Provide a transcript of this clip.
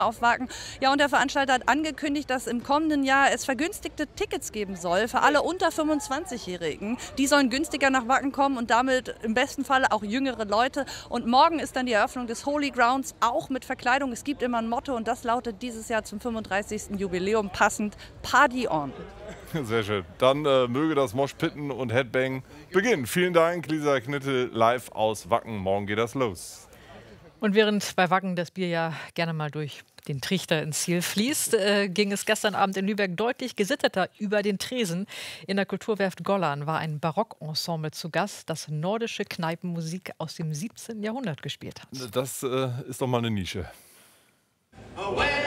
auf Wacken. Ja, und der Veranstalter hat angekündigt, dass im kommenden Jahr es vergünstigte Tickets geben soll für alle unter 25-Jährigen. Die sollen günstiger nach Wacken kommen und damit im besten Falle auch jüngere Leute. Und morgen ist dann die Eröffnung des Holy Grounds, auch mit Verkleidung. Es gibt immer ein Motto und das lautet dieses Jahr zum 35. Jubiläum passend: Party on. Sehr schön. Dann möge das Moshpitten und Headbang beginnen. Vielen Dank, Lisa Knittel, live aus Wacken. Morgen geht das los. Und während bei Wacken das Bier ja gerne mal durch den Trichter ins Ziel fließt, ging es gestern Abend in Lübeck deutlich gesitteter über den Tresen. In der Kulturwerft Gollan war ein Barockensemble zu Gast, das nordische Kneipenmusik aus dem 17. Jahrhundert gespielt hat. Das ist doch mal eine Nische. Away!